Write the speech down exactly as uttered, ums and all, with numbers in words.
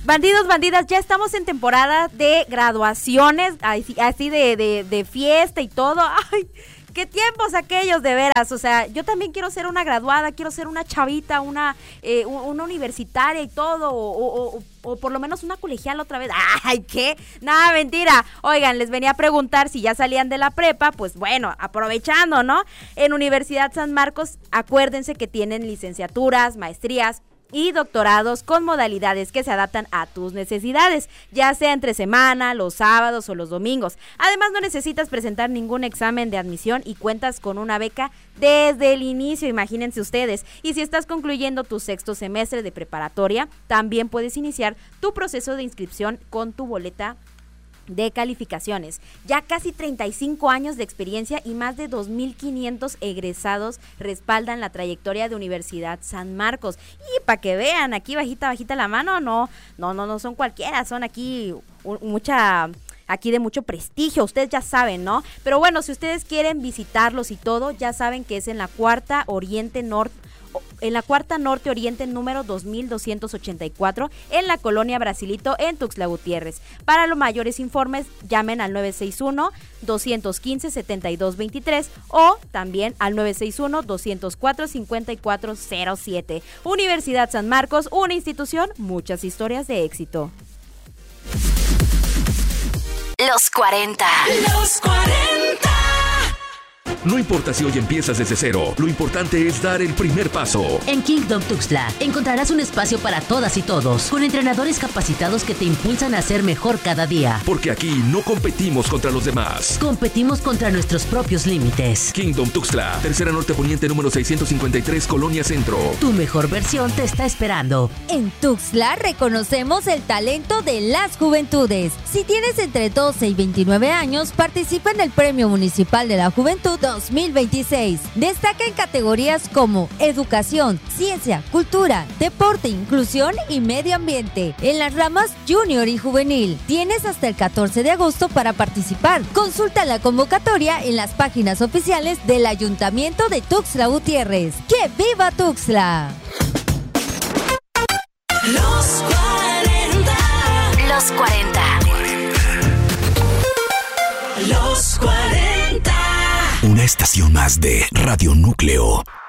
Bandidos, bandidas, ya estamos en temporada de graduaciones, así, así de, de, de fiesta y todo. ¡Ay! ¡Qué tiempos aquellos, de veras! O sea, yo también quiero ser una graduada, quiero ser una chavita, una, eh, una universitaria y todo, o, o, o, o por lo menos una colegial otra vez. ¡Ay, qué! Nada, mentira. Oigan, les venía a preguntar si ya salían de la prepa, pues bueno, aprovechando, ¿no? En Universidad San Marcos, acuérdense que tienen licenciaturas, maestrías y doctorados con modalidades que se adaptan a tus necesidades, ya sea entre semana, los sábados o los domingos. Además, no necesitas presentar ningún examen de admisión y cuentas con una beca desde el inicio, imagínense ustedes. Y si estás concluyendo tu sexto semestre de preparatoria, también puedes iniciar tu proceso de inscripción con tu boleta de calificaciones. Ya casi treinta y cinco años de experiencia y más de dos mil quinientos egresados respaldan la trayectoria de Universidad San Marcos. Y para que vean, aquí bajita, bajita la mano, no, no, no, no son cualquiera, son aquí un, mucha... aquí de mucho prestigio, ustedes ya saben, ¿no? Pero bueno, si ustedes quieren visitarlos y todo, ya saben que es en la Cuarta Oriente Norte, en la Cuarta Norte Oriente número dos mil doscientos ochenta y cuatro, en la Colonia Brasilito, en Tuxtla Gutiérrez. Para los mayores informes, llamen al nueve seis uno, dos uno cinco, siete dos dos tres o también al nueve seis uno, dos cero cuatro, cinco cuatro cero siete. Universidad San Marcos, una institución, muchas historias de éxito. Los cuarenta. Los cuarenta. No importa si hoy empiezas desde cero, lo importante es dar el primer paso. En Kingdom Tuxtla encontrarás un espacio para todas y todos, con entrenadores capacitados que te impulsan a ser mejor cada día. Porque aquí no competimos contra los demás. Competimos contra nuestros propios límites. Kingdom Tuxtla, Tercera Norte Poniente número seiscientos cincuenta y tres, Colonia Centro. Tu mejor versión te está esperando. En Tuxtla reconocemos el talento de las juventudes. Si tienes entre doce y veintinueve años, participa en el Premio Municipal de la Juventud dos mil veintiséis. Destaca en categorías como educación, ciencia, cultura, deporte, inclusión y medio ambiente. En las ramas junior y juvenil. Tienes hasta el catorce de agosto para participar. Consulta la convocatoria en las páginas oficiales del Ayuntamiento de Tuxtla Gutiérrez. ¡Que viva Tuxtla! Los cuarenta. Los cuarenta. Los cuarenta. Una estación más de Radio Núcleo.